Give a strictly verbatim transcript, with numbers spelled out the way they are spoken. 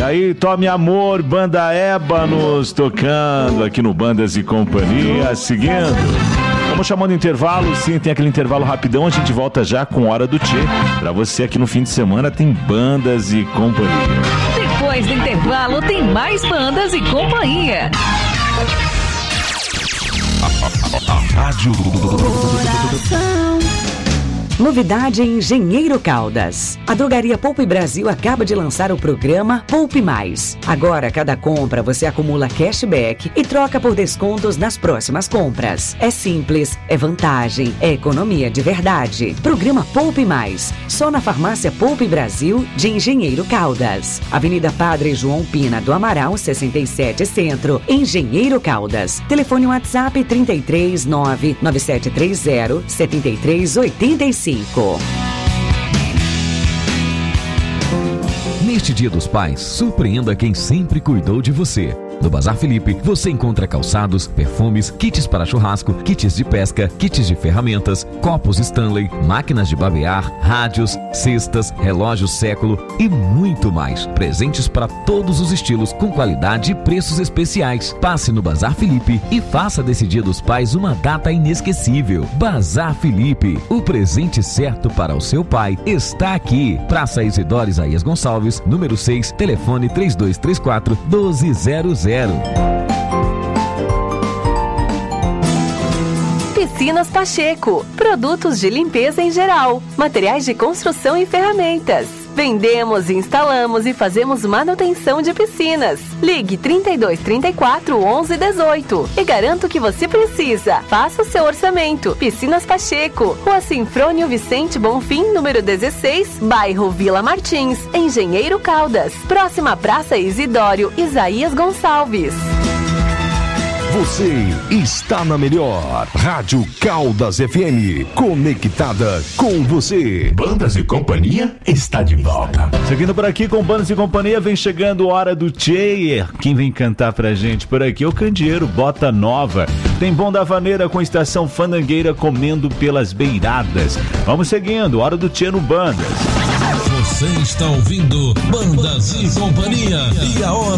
aí, Tome Amor, Banda Ébanos, tocando aqui no Bandas e Companhia. Seguindo, vamos chamando intervalo, sim, tem aquele intervalo rapidão, a gente volta já com Hora do Tchê. Pra você aqui no fim de semana tem Bandas e Companhia. Depois do intervalo tem mais Bandas e Companhia. Rádio Coração. Novidade em Engenheiro Caldas. A Drogaria Poupe Brasil acaba de lançar o programa Poupe Mais. Agora, cada compra você acumula cashback e troca por descontos nas próximas compras. É simples, é vantagem, é economia de verdade. Programa Poupe Mais. Só na Farmácia Poupe Brasil de Engenheiro Caldas. Avenida Padre João Pina do Amaral, sessenta e sete Centro, Engenheiro Caldas. Telefone WhatsApp trinta e três, nove nove sete três zero, sete três oito cinco. Neste Dia dos Pais, surpreenda quem sempre cuidou de você. No Bazar Felipe, você encontra calçados, perfumes, kits para churrasco, kits de pesca, kits de ferramentas, copos Stanley, máquinas de babear, rádios, cestas, relógios século e muito mais. Presentes para todos os estilos, com qualidade e preços especiais. Passe no Bazar Felipe e faça desse Dia dos Pais uma data inesquecível. Bazar Felipe, o presente certo para o seu pai está aqui. Praça Isidoro Isaías Gonçalves, número seis, telefone três dois três quatro, um dois zero zero. Piscinas Pacheco, produtos de limpeza em geral, materiais de construção e ferramentas. Vendemos, instalamos e fazemos manutenção de piscinas. Ligue trinta e dois, trinta e quatro, onze, dezoito e garanto que você precisa. Faça o seu orçamento. Piscinas Pacheco, Rua Sinfrônio Vicente Bonfim, número dezesseis, bairro Vila Martins, Engenheiro Caldas, próxima Praça Isidório Isaías Gonçalves. Você está na melhor Rádio Caldas F M, conectada com você. Bandas e Companhia está de volta. Seguindo por aqui com Bandas e Companhia, vem chegando Hora do Tchê. Quem vem cantar pra gente por aqui é o Candeeiro, Bota Nova. Tem Bom da Vaneira com Estação Fandangueira comendo pelas beiradas. Vamos seguindo, Hora do Tchê no Bandas. Você está ouvindo Bandas e Companhia e a hora